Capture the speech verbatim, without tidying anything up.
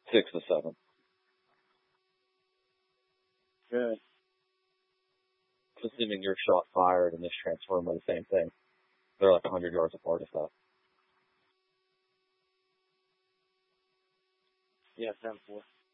Six to seven. Good. Assuming your shot fired and this transformer the same thing. They're like a hundred yards apart if that. Yeah, ten four.